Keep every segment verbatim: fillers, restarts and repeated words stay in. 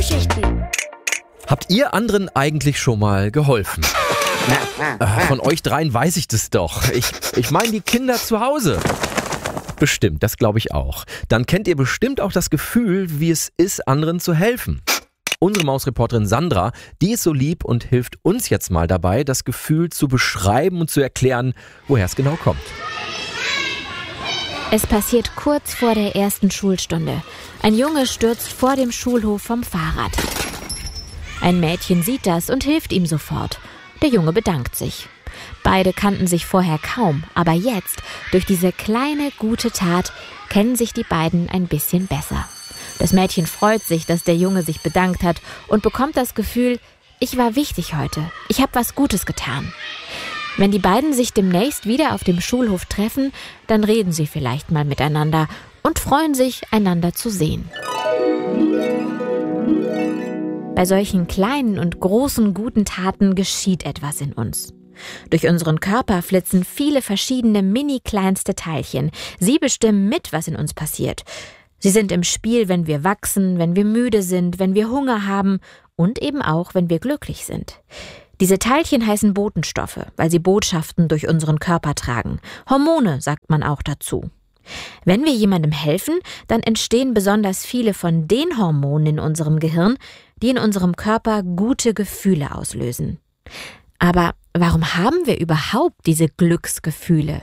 Geschichten. Habt ihr anderen eigentlich schon mal geholfen? Äh, von euch dreien weiß ich das doch. Ich, ich meine die Kinder zu Hause. Bestimmt, das glaube ich auch. Dann kennt ihr bestimmt auch das Gefühl, wie es ist, anderen zu helfen. Unsere Mausreporterin Sandra, die ist so lieb und hilft uns jetzt mal dabei, das Gefühl zu beschreiben und zu erklären, woher es genau kommt. Es passiert kurz vor der ersten Schulstunde. Ein Junge stürzt vor dem Schulhof vom Fahrrad. Ein Mädchen sieht das und hilft ihm sofort. Der Junge bedankt sich. Beide kannten sich vorher kaum, aber jetzt, durch diese kleine, gute Tat, kennen sich die beiden ein bisschen besser. Das Mädchen freut sich, dass der Junge sich bedankt hat und bekommt das Gefühl, ich war wichtig heute, ich habe was Gutes getan. Wenn die beiden sich demnächst wieder auf dem Schulhof treffen, dann reden sie vielleicht mal miteinander und freuen sich, einander zu sehen. Bei solchen kleinen und großen guten Taten geschieht etwas in uns. Durch unseren Körper flitzen viele verschiedene mini-kleinste Teilchen. Sie bestimmen mit, was in uns passiert. Sie sind im Spiel, wenn wir wachsen, wenn wir müde sind, wenn wir Hunger haben und eben auch, wenn wir glücklich sind. Diese Teilchen heißen Botenstoffe, weil sie Botschaften durch unseren Körper tragen. Hormone sagt man auch dazu. Wenn wir jemandem helfen, dann entstehen besonders viele von den Hormonen in unserem Gehirn, die in unserem Körper gute Gefühle auslösen. Aber warum haben wir überhaupt diese Glücksgefühle?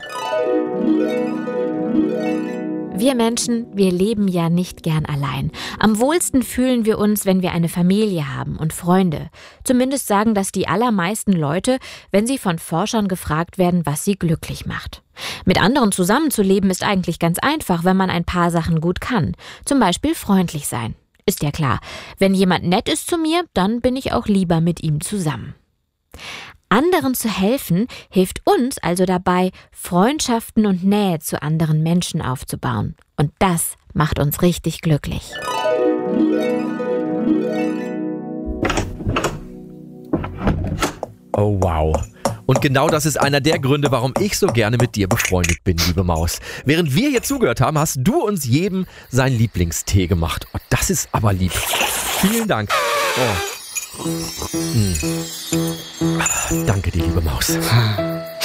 Wir Menschen, wir leben ja nicht gern allein. Am wohlsten fühlen wir uns, wenn wir eine Familie haben und Freunde. Zumindest sagen das die allermeisten Leute, wenn sie von Forschern gefragt werden, was sie glücklich macht. Mit anderen zusammenzuleben ist eigentlich ganz einfach, wenn man ein paar Sachen gut kann. Zum Beispiel freundlich sein. Ist ja klar, wenn jemand nett ist zu mir, dann bin ich auch lieber mit ihm zusammen. Anderen zu helfen, hilft uns also dabei, Freundschaften und Nähe zu anderen Menschen aufzubauen. Und das macht uns richtig glücklich. Oh wow. Und genau das ist einer der Gründe, warum ich so gerne mit dir befreundet bin, liebe Maus. Während wir hier zugehört haben, hast du uns jedem seinen Lieblingstee gemacht. Oh, das ist aber lieb. Vielen Dank. Oh. Hm. Danke dir, liebe Maus.